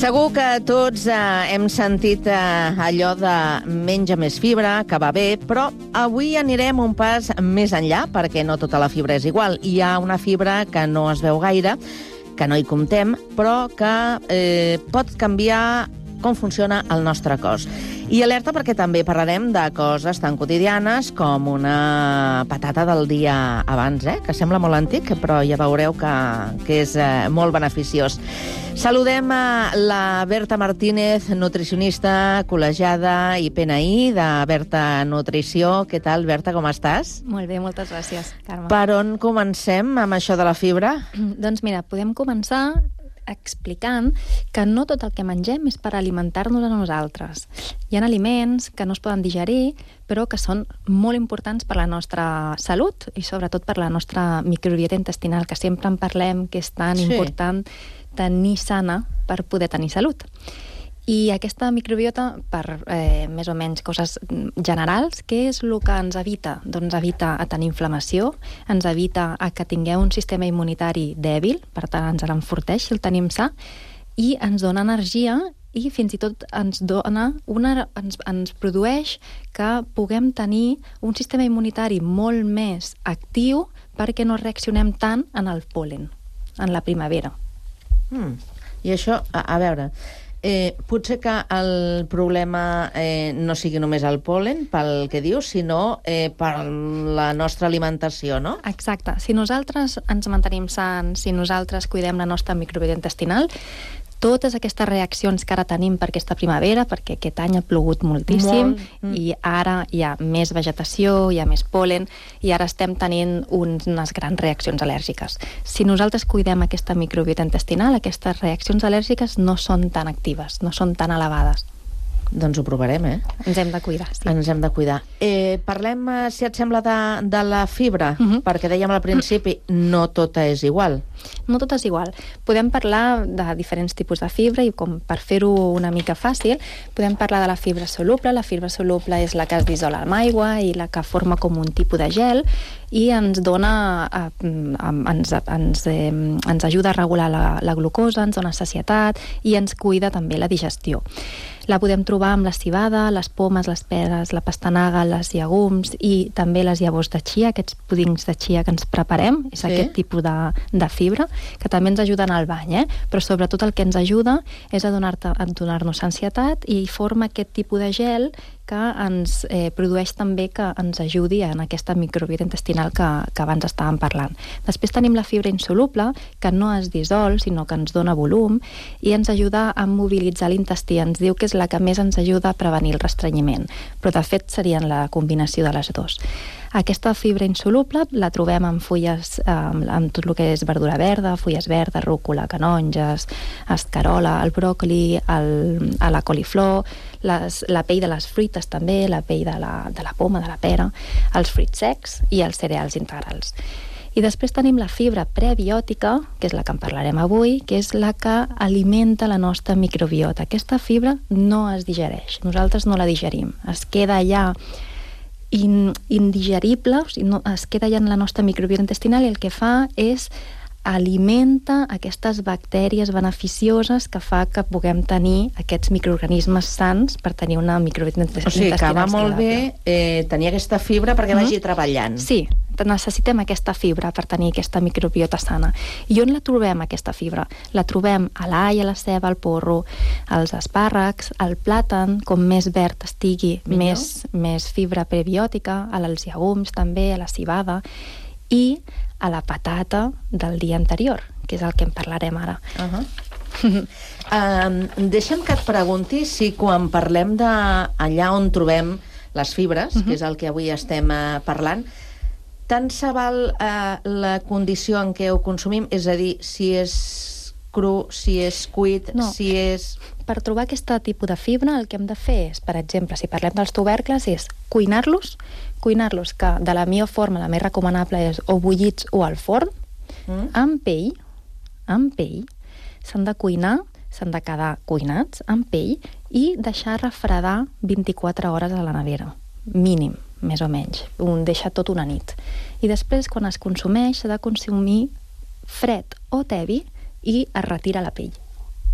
Segur que tots hem sentit allò de menja més fibra, que va bé, però avui anirem un pas més enllà, perquè no tota la fibra és igual. Hi ha una fibra que no es veu gaire, que no hi comptem, però que pot canviar com funciona el nostre cos. I alerta perquè també parlarem de coses tan quotidianes com una patata del dia abans, que sembla molt antic, però ja veureu que és molt beneficiós. Saludem a la Berta Martínez, nutricionista, col·legiada i PNI de Berta Nutrició. Què tal, Berta, com estàs? Molt bé, moltes gràcies, Carme. Per on comencem amb això de la fibra? Doncs mira, podem començar explicant que no tot el que mengem és per alimentar-nos a nosaltres. Hi ha aliments que no es poden digerir, però que són molt importants per la nostra salut i sobretot per la nostra microbiota intestinal, que sempre en parlem, que és tan important tenir sana per poder tenir salut. I aquesta microbiota, per més o menys coses generals, què és el que ens evita? Doncs evita a tenir inflamació, ens evita a que tingueu un sistema immunitari dèbil, per tant ens l'enforteix si el tenim sa, i ens dona energia i fins i tot ens produeix que puguem tenir un sistema immunitari molt més actiu perquè no reaccionem tant en el pol·len, en la primavera. I això, a veure, potser que el problema no sigui només el pol·len, pel que dius, sinó per la nostra alimentació, no? Exacte. Si nosaltres ens mantenim sans, si nosaltres cuidem la nostra microbiota intestinal, totes aquestes reaccions que ara tenim per aquesta primavera, perquè aquest any ha plogut moltíssim, i ara hi ha més vegetació, hi ha més pol·len, i ara estem tenint unes grans reaccions al·lèrgiques. Si nosaltres cuidem aquesta microbiota intestinal, aquestes reaccions al·lèrgiques no són tan actives, no són tan elevades. Doncs ho provarem, Ens hem de cuidar, sí. Ens hem de cuidar. Parlem, si et sembla, de la fibra, perquè dèiem al principi, no tota és igual. No tot és igual. Podem parlar de diferents tipus de fibra i com per fer-ho una mica fàcil, podem parlar de la fibra soluble. La fibra soluble és la que es dissol amb aigua i la que forma com un tipus de gel i ens dona, ens ajuda a regular la glucosa, ens dona sacietat i ens cuida també la digestió. La podem trobar amb la civada, les pomes, les peres, la pastanaga, les llegums i també les llavors de chia, aquests pudings de chia que ens preparem, és aquest tipus de fibra, que també ens ajuden al bany, però sobretot el que ens ajuda és a donar-nos ansietat i forma aquest tipus de gel que ens produeix també que ens ajudi en aquesta microbiota intestinal que abans estàvem parlant. Després tenim la fibra insoluble, que no es dissol, sinó que ens dona volum i ens ajuda a mobilitzar l'intestí. Ens diu que és la que més ens ajuda a prevenir el restrenyiment, però de fet serien la combinació de les dues. Aquesta fibra insoluble la trobem en fulles, amb tot el que és verdura verda, fulles verdes, rúcula, canonges, escarola, el bròcoli, la coliflor, la pell de les fruites també, la pell de la poma, de la pera, els fruits secs i els cereals integrals. I després tenim la fibra prebiòtica, que és la que en parlarem avui, que és la que alimenta la nostra microbiota. Aquesta fibra no es digereix, nosaltres no la digerim, es queda allà indigerible, o sigui, no, es queda ja en la nostra microbiota intestinal i el que fa és alimenta aquestes bactèries beneficioses que fa que puguem tenir aquests microorganismes sants per tenir una microbiota intestinal. O sigui, que va molt bé tenir aquesta fibra perquè vagi treballant. Sí, necessitem aquesta fibra per tenir aquesta microbiota sana. I on la trobem, aquesta fibra? La trobem a l'all, a la ceba, al porro, als espàrrecs, al plàtan, com més verd estigui, més fibra prebiòtica, als llegums també, a la civada, i a la patata del dia anterior, que és el que en parlarem ara. Deixa'm que et pregunti si quan parlem d'allà on trobem les fibres, que és el que avui estem parlant, tant se val la condició en què ho consumim, és a dir, si és cru, si és cuit, si és... Per trobar aquest tipus de fibra el que hem de fer és, per exemple, si parlem dels tubercles, és cuinar-los, que de la millor forma, la més recomanable és o bullits o al forn, amb pell, s'han de cuinar, s'han de quedar cuinats amb pell i deixar refredar 24 hores a la nevera, mínim, més o menys, deixa tot una nit. I després, quan es consumeix, s'ha de consumir fred o tebi i es retira la pell.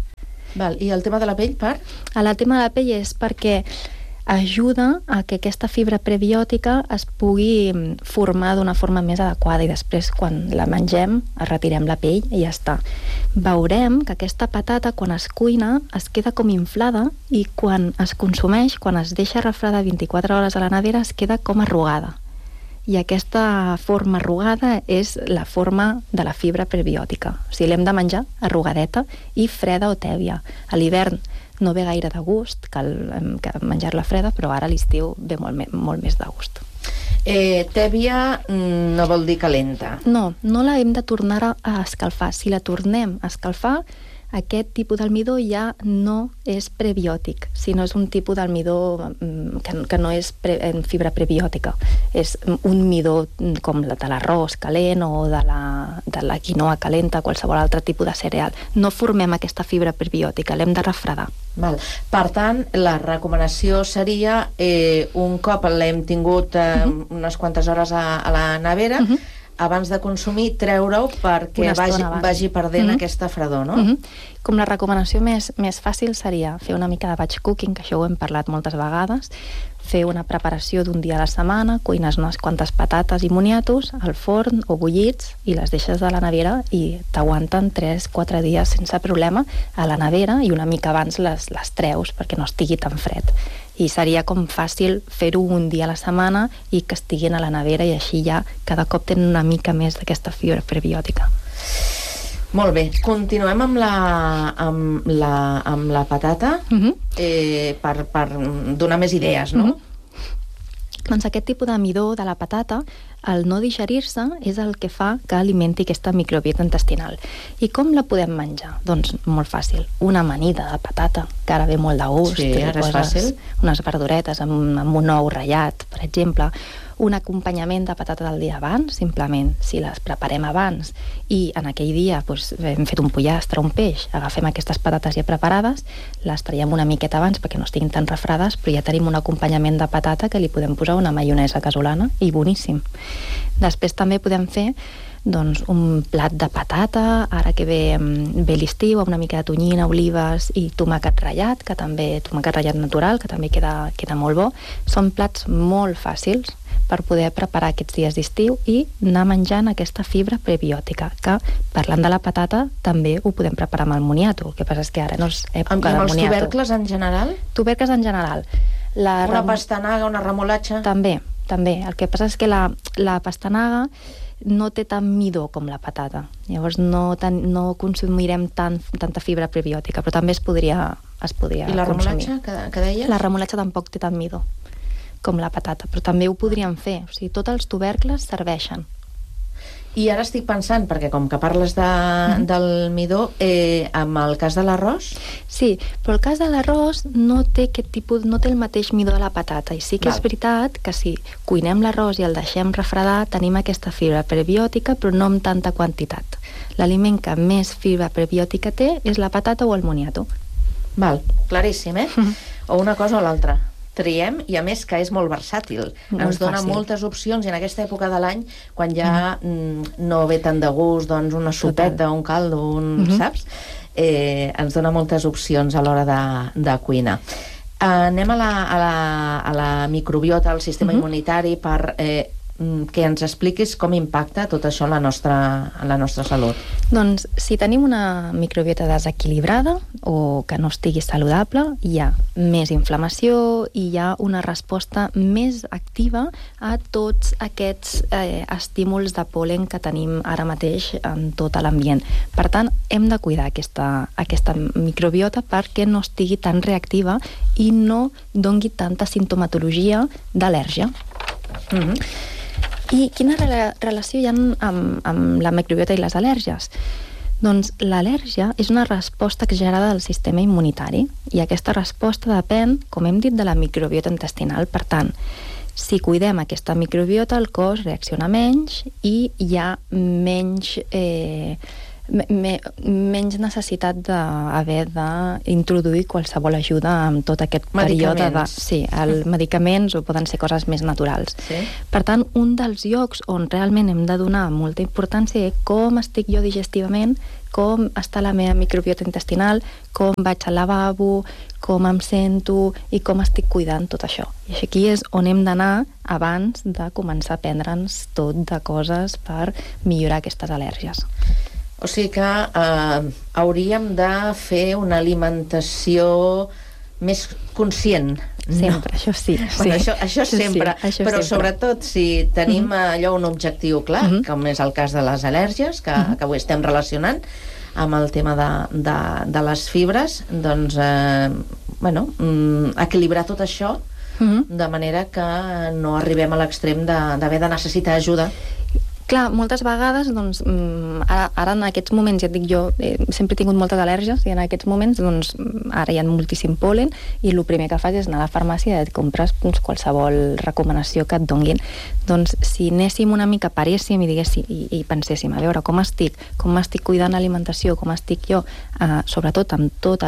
I el tema de la pell, per? El tema de la pell és perquè ajuda a que aquesta fibra prebiòtica es pugui formar d'una forma més adequada i després, quan la mengem, retirem la pell i ja està. Veurem que aquesta patata, quan es cuina, es queda com inflada i quan es consumeix, quan es deixa refredar 24 hores a la nevera, es queda com arrugada. I aquesta forma arrugada és la forma de la fibra prebiòtica. O sigui, l'hem de menjar arrugadeta i freda o tèbia. A l'hivern no ve gaire de gust, cal menjar-la freda, però ara a l'estiu ve molt més de gust. Tèbia no vol dir calenta. No la hem de tornar a escalfar. Si la tornem a escalfar, aquest tipus d'almidó ja no és prebiòtic, sinó és un tipus d'almidó que no és fibra prebiòtica. És un midó com de l'arròs calent o de la quinoa calenta, qualsevol altre tipus de cereal. No formem aquesta fibra prebiòtica, l'hem de refredar. Per tant, la recomanació seria, un cop l'hem tingut unes quantes hores a la nevera, abans de consumir, treure-ho perquè vagi perdent aquesta fredor, no? Com la recomanació més fàcil seria fer una mica de batch cooking, que això ho hem parlat moltes vegades, fer una preparació d'un dia a la setmana, cuines unes quantes patates i moniatos al forn o bullits i les deixes a la nevera i t'aguanten 3-4 dies sense problema a la nevera i una mica abans les treus perquè no estigui tan fred. I seria com fàcil fer-ho un dia a la setmana i que estiguin a la nevera i així ja cada cop tenen una mica més d'aquesta fibra prebiòtica. Molt bé, continuem amb la patata per donar més idees, no? Doncs aquest tipus de midó de la patata, el no digerir-se és el que fa que alimenti aquesta microbiota intestinal. I com la podem menjar? Doncs molt fàcil. Una amanida de patata, que ara ve molt de gust. Sí, ara és fàcil. Unes verduretes amb un ou ratllat, per exemple. Un acompanyament de patata del dia abans, simplement, si les preparem abans i en aquell dia hem fet un pollastre, un peix, agafem aquestes patates ja preparades, les traiem una miqueta abans perquè no estiguin tan refredades, però ja tenim un acompanyament de patata que li podem posar una maionesa casolana i boníssim. Després també podem fer un plat de patata, ara que ve l'estiu, amb una mica de tonyina, olives i tomàquet ratllat, tomàquet ratllat natural, que també queda molt bo. Són plats molt fàcils per poder preparar aquests dies d'estiu i anar menjant aquesta fibra prebiòtica, que, parlant de la patata, també ho podem preparar amb el moniato. El que passa és que ara no és època de moniato. Amb els tubercles en general? Tubercles en general. Una pastanaga, una remolatxa? També. El que passa és que la pastanaga no té tant midó com la patata. Llavors no consumirem tanta fibra prebiòtica, però també es podria consumir. I la remolatxa, que deies? La remolatxa tampoc té tant midó com la patata, però també ho podríem fer. O sigui, tots els tubercles serveixen. I ara estic pensant, perquè com que parles del midó, amb el cas de l'arròs? Sí, però el cas de l'arròs no té el mateix midó de la patata, i sí que és veritat que si cuinem l'arròs i el deixem refredar, tenim aquesta fibra prebiòtica, però no amb tanta quantitat. L'aliment que més fibra prebiòtica té és la patata o el moniato. Claríssim, O una cosa o l'altra. Triem, i a més que és molt versàtil. Ens dona moltes opcions, i en aquesta època de l'any, quan ja no ve tant de gust, doncs una sopeta, un caldo, saps? Ens dona moltes opcions a l'hora de cuinar. Anem a la microbiota, al sistema immunitari, per que ens expliquis com impacta tot això en la nostra salut. Doncs si tenim una microbiota desequilibrada o que no estigui saludable, hi ha més inflamació i hi ha una resposta més activa a tots aquests estímuls de pol·len que tenim ara mateix en tot l'ambient. Per tant, hem de cuidar aquesta microbiota perquè no estigui tan reactiva i no doni tanta sintomatologia d'al·lèrgia. I quina relació hi ha amb la microbiota i les al·lèrgies? Doncs l'al·lèrgia és una resposta exagerada del sistema immunitari i aquesta resposta depèn, com hem dit, de la microbiota intestinal. Per tant, si cuidem aquesta microbiota, el cos reacciona menys i hi ha menys menys necessitat d'haver d'introduir qualsevol ajuda en tot aquest període de... Sí, medicaments o poden ser coses més naturals. Sí. Per tant, un dels llocs on realment hem de donar molta importància és com estic jo digestivament, com està la meva microbiota intestinal, com vaig al lavabo, com em sento i com estic cuidant tot això. I aquí és on hem d'anar abans de començar a prendre'ns tot de coses per millorar aquestes al·lèrgies. O sigui que hauríem de fer una alimentació més conscient. Sempre, no? Això sí. Bueno, això sempre, sí, això però sempre. Sobretot si tenim allò un objectiu clar, com és el cas de les al·lèrgies, que avui estem relacionant amb el tema de les fibres, doncs, equilibrar tot això de manera que no arribem a l'extrem d'haver de necessitar ajuda. Clar, moltes vegades, doncs, ara en aquests moments, ja et dic jo, sempre he tingut moltes al·lèrgies i en aquests moments, doncs, ara hi ha moltíssim pol·len i el primer que fas és anar a la farmàcia i et compres qualsevol recomanació que et donguin. Doncs si anéssim una mica, paréssim i diguéssim, i penséssim, a veure com m'estic cuidant l'alimentació, com estic jo, sobretot amb tot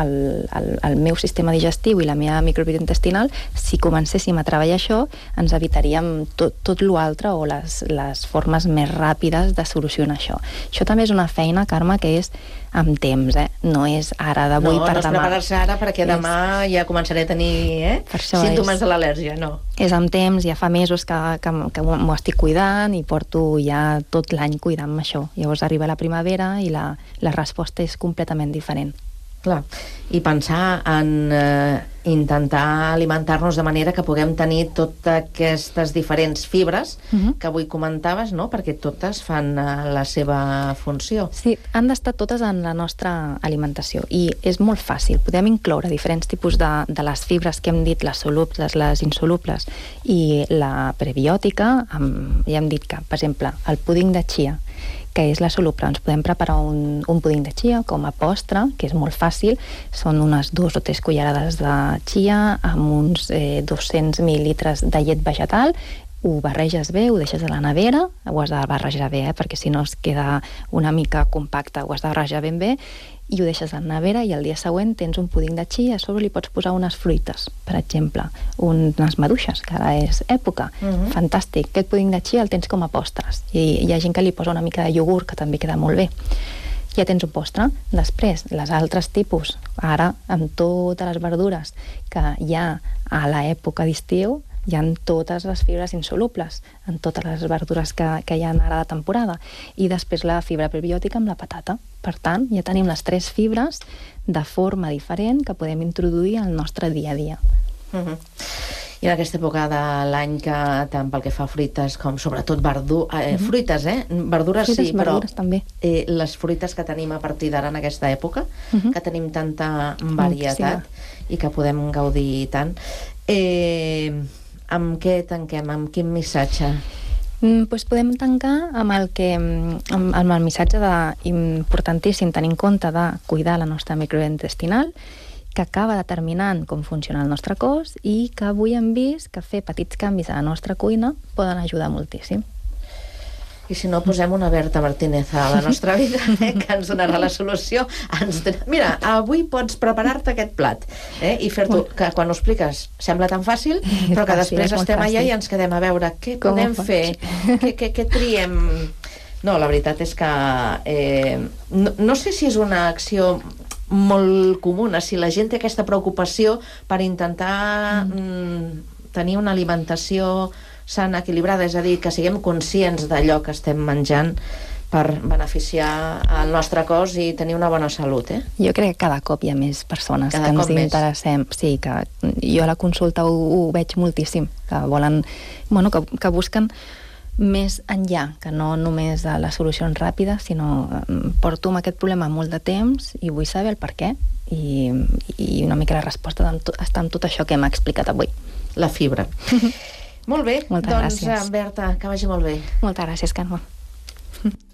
el meu sistema digestiu i la meva microbiota intestinal, si comencéssim a treballar això, ens evitaríem tot l'altre o les formes més ràpides de solucionar això. Això també és una feina, Carme, que és amb temps, no és ara d'avui per demà. No és preparar-se ara perquè demà ja començaré a tenir símptomes de l'al·lèrgia, no. És amb temps, ja fa mesos que m'ho estic cuidant i porto ja tot l'any cuidant-me això. Llavors arriba la primavera i la resposta és completament diferent. Clar, i pensar en intentar alimentar-nos de manera que puguem tenir totes aquestes diferents fibres que avui comentaves, no? Perquè totes fan la seva funció. Sí, han d'estar totes en la nostra alimentació i és molt fàcil. Podem incloure diferents tipus de les fibres que hem dit, les solubles, les insolubles i la prebiòtica. Ja hem dit que, per exemple, el púding de chia, que és la soluble. Ens podem preparar un púding de chia com a postre, que és molt fàcil. Són unes 2 o 3 cullerades de chia amb uns 200 mil·litres de llet vegetal. Ho barreges bé, ho deixes a la nevera, ho has de barrejar bé, perquè si no es queda una mica compacte, ho has de barrejar ben bé, i ho deixes a la nevera i el dia següent tens un púding de chia, a sobre li pots posar unes fruites, per exemple, unes maduixes, que ara és època. Fantàstic. Aquest púding de chia el tens com a postres. I hi ha gent que li posa una mica de iogurt, que també queda molt bé. Ja tens un postre. Després, les altres tipus, ara, amb totes les verdures que hi ha a l'època d'estiu, hi ha totes les fibres insolubles, en totes les verdures que hi ha ara de temporada. I després la fibra prebiòtica amb la patata. Per tant, ja tenim les 3 fibres de forma diferent que podem introduir al nostre dia a dia. I en aquesta època de l'any que tant pel que fa a fruites com sobretot fruites, verdures sí, però també. Les fruites que tenim a partir d'ara en aquesta època, que tenim tanta varietat i que podem gaudir tant. Amb què tanquem? Amb quin missatge? Pues podem tancar amb el missatge importantíssim tenir en compte de cuidar la nostra microbiota intestinal, que acaba determinant com funciona el nostre cos i que avui hem vist que fer petits canvis a la nostra cuina poden ajudar moltíssim. I si no, posem una Berta Martínez a la nostra vida, que ens donarà la solució. Mira, avui pots preparar-te aquest plat i fer-t'ho, que quan ho expliques sembla tan fàcil, però que després estem allà i ens quedem a veure què podem fer, què triem. No, la veritat és que no sé si és una acció molt comuna, si la gent té aquesta preocupació per intentar tenir una alimentació sana, equilibrada, és a dir, que siguem conscients d'allò que estem menjant per beneficiar el nostre cos i tenir una bona salut, Jo crec que cada cop hi ha més persones que ens interessem. Sí, que jo a la consulta ho veig moltíssim, que volen, que busquen més enllà, que no només a les solucions ràpides, sinó porto amb aquest problema molt de temps i vull saber el per què i una mica la resposta està en tot això que hem explicat avui. La fibra. Molt bé, Moltes gràcies. Berta, que vagi molt bé. Moltes gràcies, Carme.